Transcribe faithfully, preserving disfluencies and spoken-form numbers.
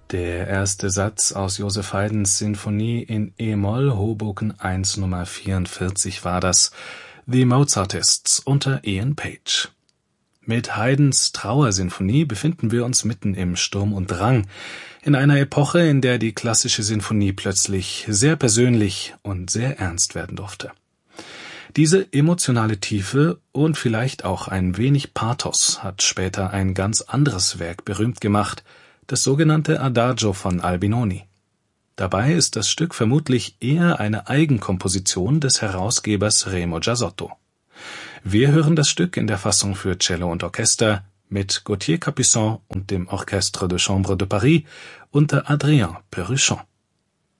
Der erste Satz aus Joseph Haydns Sinfonie in e-Moll, Hoboken eins Nummer vierundvierzig war das, The Mozartists unter Ian Page. Mit Haydns Trauersinfonie befinden wir uns mitten im Sturm und Drang, in einer Epoche, in der die klassische Sinfonie plötzlich sehr persönlich und sehr ernst werden durfte. Diese emotionale Tiefe und vielleicht auch ein wenig Pathos hat später ein ganz anderes Werk berühmt gemacht, das sogenannte Adagio von Albinoni. Dabei ist das Stück vermutlich eher eine Eigenkomposition des Herausgebers Remo Giasotto. Wir hören das Stück in der Fassung für Cello und Orchester mit Gauthier Capuçon und dem Orchestre de Chambre de Paris unter Adrien Perruchon.